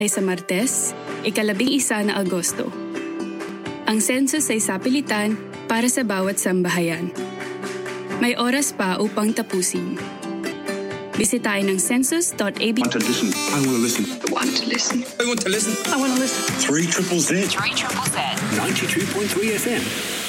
ay sa Martes, 11 na Agosto. Ang census ay sapilitan para sa bawat sambahayan. May oras pa upang tapusin. Bisitahin ang census.ab. I want to listen. I want to listen. I want to listen. I want to listen. I want to listen. 3 Triple Z. 3 Triple Z. 92.3 FM.